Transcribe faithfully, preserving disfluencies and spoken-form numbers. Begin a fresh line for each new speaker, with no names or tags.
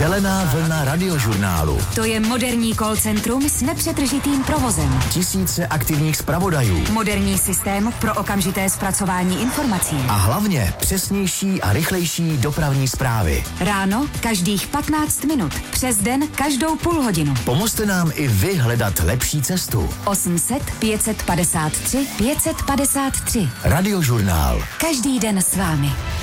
Zelená vlna radiožurnálu.
To je moderní call centrum s nepřetržitým provozem.
Tisíce aktivních zpravodajů.
Moderní systém pro okamžité zpracování informací.
A hlavně přesnější a rychlejší dopravní zprávy.
Ráno každých patnáct minut. Přes den každou půl hodinu.
Pomozte nám i vy hledat lepší cestu.
osm set pět padesát tři pět padesát tři.
Radiožurnál.
Každý den s vámi.